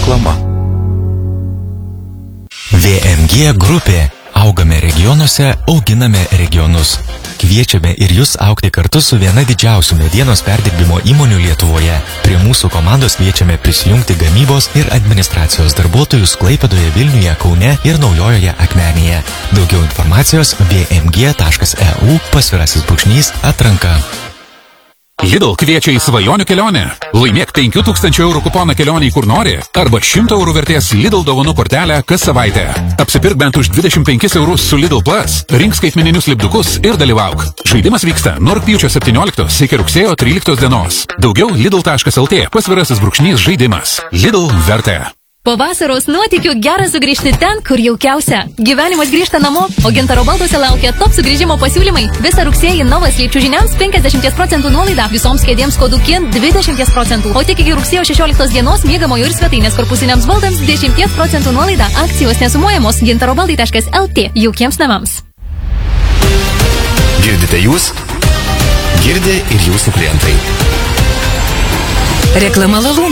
Reklama. VMG grupė. Augame regionuose, auginame regionus. Kviečiame ir jūs augti kartu su viena didžiausių medienos perdirbimo įmonių Lietuvoje. Prie mūsų komandos kviečiame prisijungti gamybos ir administracijos darbuotojus Klaipėdoje, Vilniuje, Kaune ir Naujojoje Akmenėje. Daugiau informacijos vmg.eu/atranka. Lidl kviečia į svajonių kelionę. Laimėk 5000 eurų kuponą kelionį kur nori arba 100 eurų vertės Lidl dovanų kortelę kas savaitę. Apsipirk bent už 25 eurus su Lidl Plus, rink skaitmeninius lipdukus ir dalyvauk. Žaidimas vyksta nuo rugpjūčio 17 iki rugsėjo 13 dienos. Daugiau lidl.lt /žaidimas. Lidl vertė. Po vasaros nuotykių gera sugrįžti ten, kur jaukiausia. Gyvenimas grįžta namo, o Gintaro balduose laukia top sugrįžimo pasiūlymai. Visą rugsėjį Novas lyčių žiniams 50% nuolaida, visoms kėdėms kodų KIN 20%, o tik iki rugsėjo 16 dienos miegamojo ir svetainės korpusiniams baldams 10% nuolaida. Akcijos nesumuojamos gintarobaldai.lt jaukiems namams. Girdite jūs? Girdi ir jūsų klientai. Reklama Lalūnas.